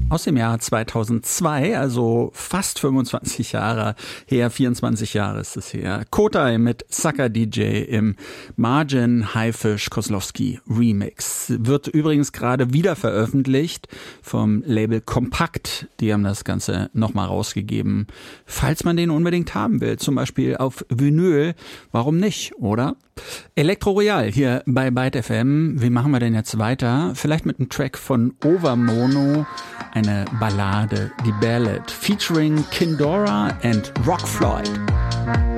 aus dem Jahr 2002, also fast 25 Jahre her, 24 Jahre ist es her. Kotai mit Sucker DJ im Margin Haifisch Kozlowski Remix. Wird übrigens gerade wieder veröffentlicht vom Label Kompakt. Die haben das Ganze nochmal rausgegeben. Falls man den unbedingt haben will, zum Beispiel auf Vinyl, warum nicht, oder? Elektro Royal hier bei Byte FM. Wie machen wir denn jetzt weiter? Vielleicht mit einem Track von Overmono, eine Ballade, die Ballad, featuring Kindora and Rock Floyd.